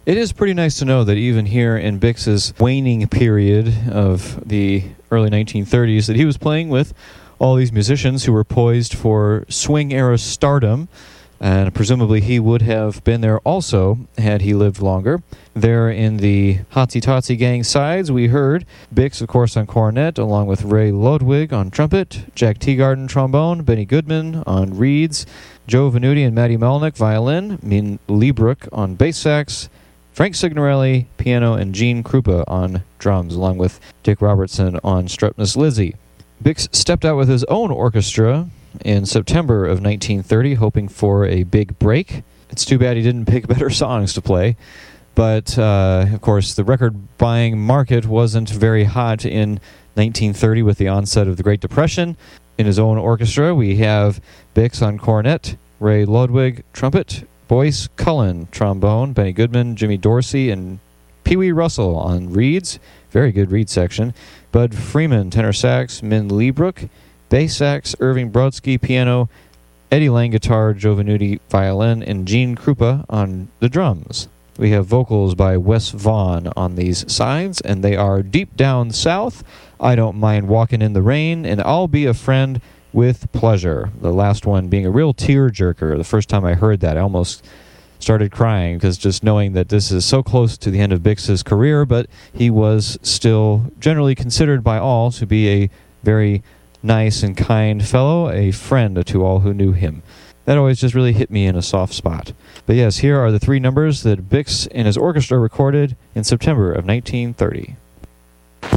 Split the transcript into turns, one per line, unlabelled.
It is pretty nice to know that even here in Bix's waning period of the early 1930s, that he was playing with all these musicians who were poised for swing-era stardom, and presumably he would have been there also had he lived longer. There in the Hotsy Totsy Gang sides, we heard Bix, of course, on cornet, along with Ray Ludwig on trumpet, Jack Teagarden trombone, Benny Goodman on reeds, Joe Venuti and Matty Melnick violin, Min Liebruck on bass sax, Frank Signorelli piano, and Gene Krupa on drums, along with Dick Robertson on Strepness Lizzie. Bix stepped out with his own orchestra in September of 1930, hoping for a big break. It's too bad he didn't pick better songs to play. But, of course, the record-buying market wasn't very hot in 1930 with the onset of the Great Depression. In his own orchestra, we have Bix on cornet, Ray Ludwig trumpet, Boyce Cullen trombone, Benny Goodman, Jimmy Dorsey, and Pee Wee Russell on reeds. Very good reed section. Bud Freeman tenor sax, Min Liebruck bass sax, Irving Brodsky piano, Eddie Lang guitar, Joe Venuti violin, and Gene Krupa on the drums. We have vocals by Wes Vaughn on these sides, and they are Deep Down South, I Don't Mind Walking in the Rain, and I'll Be a Friend with Pleasure. The last one being a real tear-jerker. The first time I heard that, I almost started crying, because just knowing that this is so close to the end of Bix's career, but he was still generally considered by all to be a very nice and kind fellow, a friend to all who knew him. That always just really hit me in a soft spot. But yes, here are the three numbers that Bix and his orchestra recorded in September of 1930.